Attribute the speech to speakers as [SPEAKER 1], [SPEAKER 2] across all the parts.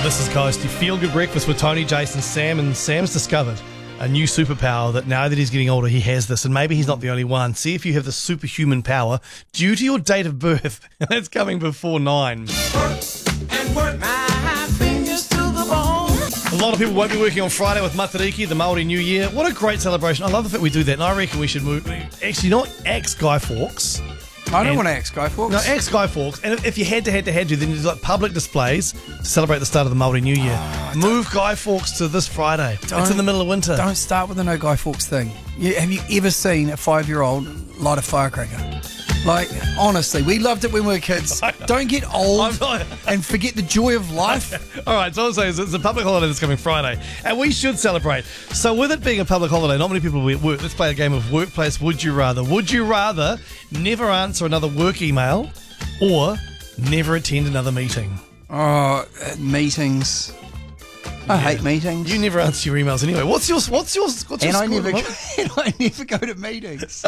[SPEAKER 1] This is Coast. You feel good breakfast with Tony, Jason, Sam, and Sam's discovered a new superpower that now that he's getting older, he has this, and maybe he's not the only one. See if you have the superhuman power due to your date of birth. That's coming before 9.
[SPEAKER 2] Work my fingers to the bone.
[SPEAKER 1] A lot of people won't be working on Friday with Matariki, the Māori New Year. What a great celebration. I love the fact we do that, and I reckon we should move. Actually, not axe Guy Fawkes.
[SPEAKER 3] I don't want to axe Guy Fawkes.
[SPEAKER 1] No, axe Guy Fawkes. And if you had to, then you do like public displays to celebrate the start of the Māori New Year. Move Guy Fawkes to this Friday. It's in the middle of winter.
[SPEAKER 3] Don't start with the no Guy Fawkes thing. Have you ever seen a 5-year-old light a firecracker? Like, honestly, we loved it when we were kids. Don't get old and forget the joy of life.
[SPEAKER 1] All right, so I'm saying it's a public holiday that's coming Friday, and we should celebrate. So with it being a public holiday, not many people will be at work. Let's play a game of Workplace Would You Rather. Would you rather never answer another work email or never attend another meeting?
[SPEAKER 3] Oh, meetings. I hate meetings.
[SPEAKER 1] You never answer your emails anyway. What's your
[SPEAKER 3] and I never go to meetings.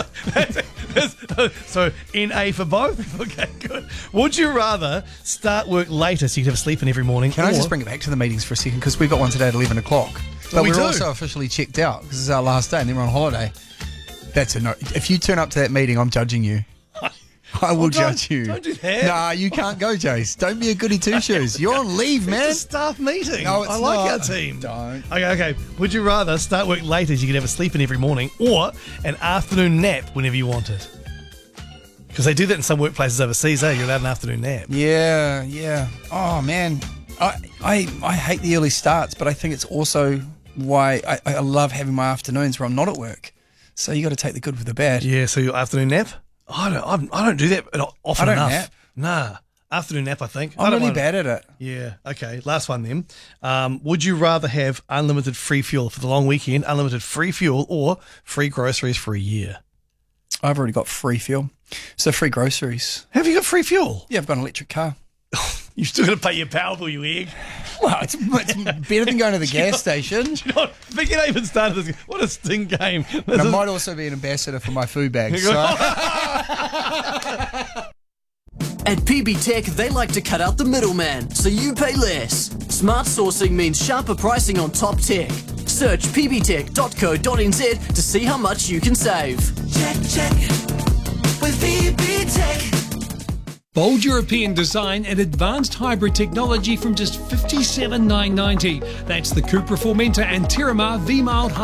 [SPEAKER 1] So NA for both? Okay, good. Would you rather start work later so you can have a sleep in every morning?
[SPEAKER 3] Can I just bring it back to the meetings for a second? Because we've got one today at 11 o'clock. But we're also officially checked out because it's our last day and then we're on holiday. That's a no. If you turn up to that meeting, I'm judging you. I will judge you.
[SPEAKER 1] Don't do that.
[SPEAKER 3] Nah, you can't go, Jace. Don't be a goody two-shoes. You're on leave, man.
[SPEAKER 1] It's a staff meeting.
[SPEAKER 3] No, it's
[SPEAKER 1] I like
[SPEAKER 3] not.
[SPEAKER 1] our team.
[SPEAKER 3] Don't.
[SPEAKER 1] Okay. Would you rather start work later so you can have a sleep in every morning or an afternoon nap whenever you want it? Because they do that in some workplaces overseas, eh? You're allowed an afternoon nap.
[SPEAKER 3] Yeah. Oh, man. I hate the early starts, but I think it's also why I love having my afternoons where I'm not at work. So you got to take the good with the bad.
[SPEAKER 1] Yeah, so your afternoon nap? I don't do that often enough.
[SPEAKER 3] Nap.
[SPEAKER 1] Nah. Afternoon nap, I think.
[SPEAKER 3] I'm really bad at it.
[SPEAKER 1] Yeah. Okay. Last one then. Would you rather have unlimited free fuel for the long weekend, unlimited free fuel, or free groceries for a year?
[SPEAKER 3] I've already got free fuel. So free groceries.
[SPEAKER 1] Have you got free fuel?
[SPEAKER 3] Yeah, I've got an electric car.
[SPEAKER 1] You've still got to pay your power bill, you egg.
[SPEAKER 3] Well, it's better than going to the gas station.
[SPEAKER 1] You know what? But you even started this. What a stink game.
[SPEAKER 3] And I might also be an ambassador for my food bags. So.
[SPEAKER 4] At PB Tech, they like to cut out the middleman, so you pay less. Smart sourcing means sharper pricing on top tech. Search pbtech.co.nz to see how much you can save.
[SPEAKER 2] Check with PB Tech.
[SPEAKER 5] Bold European design and advanced hybrid technology from just $57,990. That's the Cupra Formentor and Terramar V-Mild